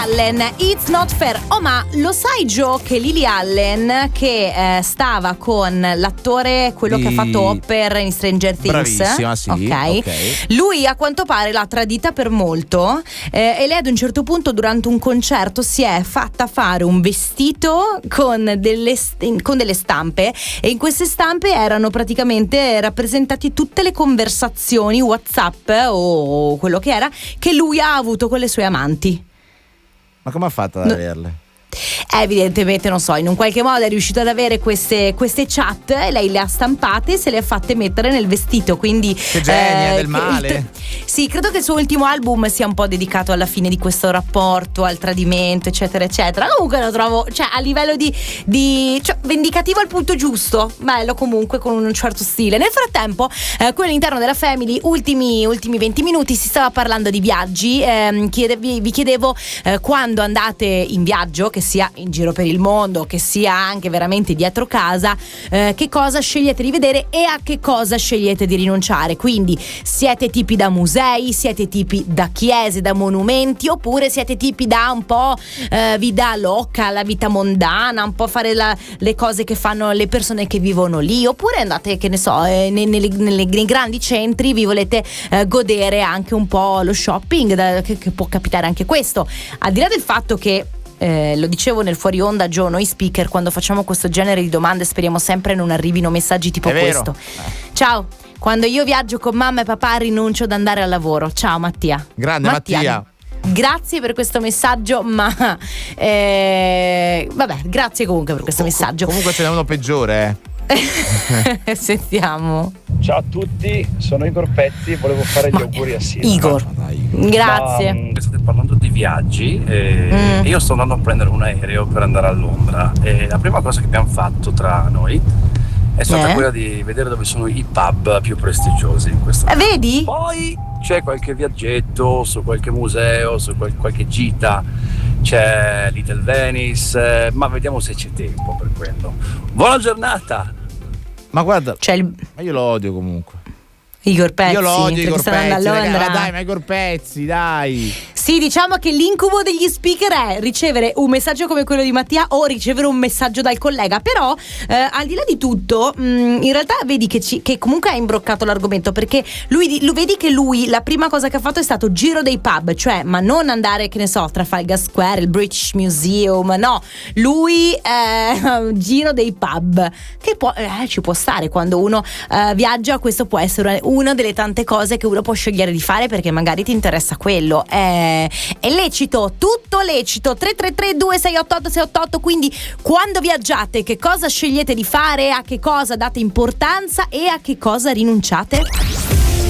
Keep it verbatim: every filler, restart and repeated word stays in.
Allen, It's Not Fair. Oh, ma lo sai, Joe, che Lily Allen, che eh, stava con l'attore, quello Di... che ha fatto Hopper in Stranger Things, bravissima, sì, okay. ok, lui a quanto pare l'ha tradita per molto, eh, e lei ad un certo punto durante un concerto si è fatta fare un vestito con delle, con delle stampe, e in queste stampe erano praticamente rappresentati tutte le conversazioni WhatsApp o quello che era che lui ha avuto con le sue amanti. Ma come ha fatto ad No. averle? Evidentemente, non so, in un qualche modo è riuscito ad avere queste, queste chat e lei le ha stampate e se le ha fatte mettere nel vestito. Quindi che genia, eh, del male. il, sì, credo che il suo ultimo album sia un po' dedicato alla fine di questo rapporto, al tradimento, eccetera eccetera. Comunque lo trovo, cioè, a livello di, di cioè, vendicativo al punto giusto, bello comunque, con un certo stile. Nel frattempo eh, qui all'interno della Family ultimi, ultimi venti minuti si stava parlando di viaggi. eh, chiede, vi, vi chiedevo eh, quando andate in viaggio, che sia in giro per il mondo, che sia anche veramente dietro casa, eh, che cosa scegliete di vedere e a che cosa scegliete di rinunciare. Quindi siete tipi da musei, siete tipi da chiese, da monumenti, oppure siete tipi da un po' eh, vita loca, la vita mondana, un po' fare la, le cose che fanno le persone che vivono lì, oppure andate, che ne so, eh, nei, nelle, nelle, nei grandi centri vi volete eh, godere anche un po' lo shopping, da, che, che può capitare anche questo. Al di là del fatto che Eh, lo dicevo nel fuori onda, Gio, noi speaker quando facciamo questo genere di domande speriamo sempre non arrivino messaggi tipo È vero. questo. Ciao, quando io viaggio con mamma e papà rinuncio ad andare al lavoro. Ciao Mattia. Grande Mattia, Mattia. Grazie per questo messaggio, ma eh, vabbè, grazie comunque per questo Com- messaggio. Comunque ce n'è uno peggiore, eh. Sentiamo. Ciao a tutti, sono Igor Pezzi e volevo fare gli Ma, auguri a Silvia. Igor, grazie. Ma, state parlando di viaggi e Mm. io sto andando a prendere un aereo per andare a Londra e la prima cosa che abbiamo fatto tra noi è stata Eh? quella di vedere dove sono i pub più prestigiosi in questo Eh, caso. vedi? Poi c'è qualche viaggetto su qualche museo, su qual- qualche gita, c'è Little Venice, ma vediamo se c'è tempo per quello. Buona giornata! Ma guarda, C'è il ma io lo odio comunque. Igor Pezzi. Io lo odio perché Igor sta andando Pezzi, a raga, Londra. ma dai, ma Igor Pezzi, dai. Sì, diciamo che l'incubo degli speaker è ricevere un messaggio come quello di Mattia o ricevere un messaggio dal collega. Però eh, al di là di tutto, mh, in realtà vedi che, ci, che comunque ha imbroccato l'argomento, perché lui, lui vedi che lui la prima cosa che ha fatto è stato giro dei pub, cioè ma non andare, che ne so, Trafalgar Square, il British Museum, no, lui eh, giro dei pub, che può, eh, ci può stare quando uno eh, viaggia. Questo può essere una delle tante cose che uno può scegliere di fare perché magari ti interessa quello. È, è lecito, tutto lecito. Tre tre tre due sei otto otto sei otto otto. Quindi quando viaggiate che cosa scegliete di fare, a che cosa date importanza e a che cosa rinunciate?